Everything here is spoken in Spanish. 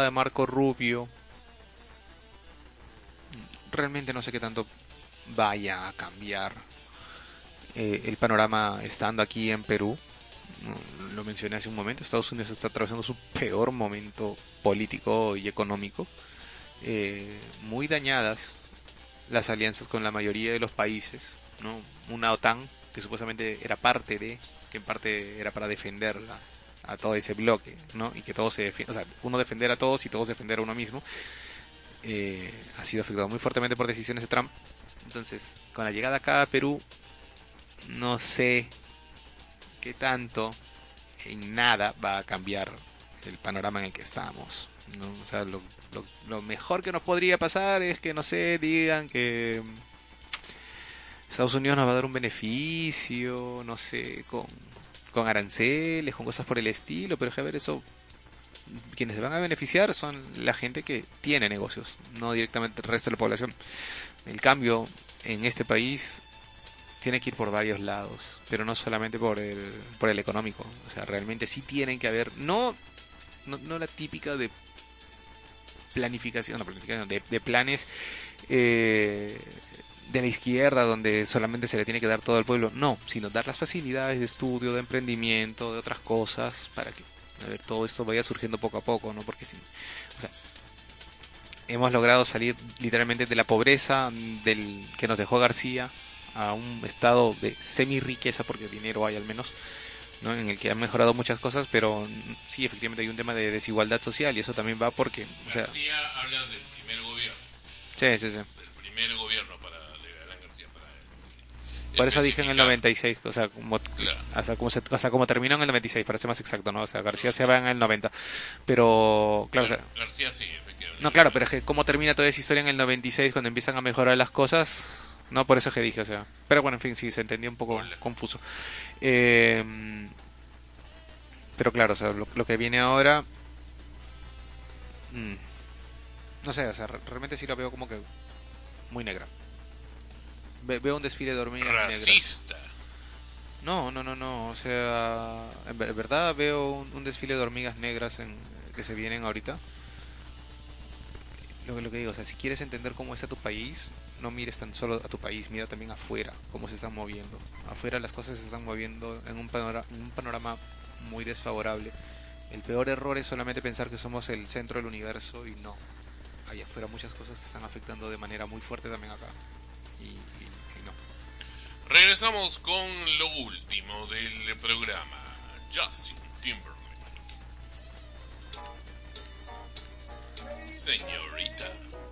de Marco Rubio, realmente no sé qué tanto vaya a cambiar el panorama estando aquí en Perú. Lo mencioné hace un momento, Estados Unidos está atravesando su peor momento político y económico. Muy dañadas las alianzas con la mayoría de los países, ¿no? Una OTAN que supuestamente era parte de, que en parte era para defenderlas a todo ese bloque, ¿no? Y que todos se defiendan, o sea, uno defender a todos y todos defender a uno mismo, ha sido afectado muy fuertemente por decisiones de Trump. Entonces, con la llegada acá a Perú, no sé qué tanto en nada va a cambiar el panorama en el que estamos, ¿no? O sea, lo mejor que nos podría pasar es que, no sé, digan que Estados Unidos nos va a dar un beneficio, no sé, con aranceles, con cosas por el estilo, pero es que a ver, eso, quienes se van a beneficiar son la gente que tiene negocios, no directamente el resto de la población. El cambio en este país tiene que ir por varios lados, pero no solamente por el económico. O sea, realmente sí tienen que haber, no la típica de planificación, no, planificación de planes eh, de la izquierda donde solamente se le tiene que dar todo al pueblo, no, sino dar las facilidades de estudio, de emprendimiento, de otras cosas para que, a ver, todo esto vaya surgiendo poco a poco, ¿no? Porque si, o sea, hemos logrado salir literalmente de la pobreza del que nos dejó García a un estado de semi riqueza, porque dinero hay al menos, ¿no? En el que han mejorado muchas cosas, pero sí, efectivamente hay un tema de desigualdad social y eso también va porque, o sea, García habla del primer gobierno, sí, sí, sí. del primer gobierno para de Alan García, para Por eso dije en el especificar. 96, o sea, Claro, o sea, como terminó en el 96, para ser más exacto, ¿no? O sea, García se va en el 90. Pero, claro, o sea, García sí, efectivamente. no, claro, pero es que cómo termina toda esa historia en el 96 cuando empiezan a mejorar las cosas, no, por eso que dije, o sea, pero bueno, en fin, sí, se entendía un poco Hola. confuso. Eh, pero claro, o sea, lo que viene ahora, mm, no sé, o sea, realmente sí lo veo como que muy negra. Veo un desfile de hormigas negras. Racista. No, no, no, no. O sea, en verdad veo un desfile de hormigas negras que se vienen ahorita. Lo que digo, o sea, si quieres entender cómo está tu país, no mires tan solo a tu país, mira también afuera, cómo se están moviendo. Afuera las cosas se están moviendo en un panorama muy desfavorable. El peor error es solamente pensar que somos el centro del universo y no. Hay afuera muchas cosas que están afectando de manera muy fuerte también acá. Y no. Regresamos con lo último del programa. Justin Timberlake. Señorita.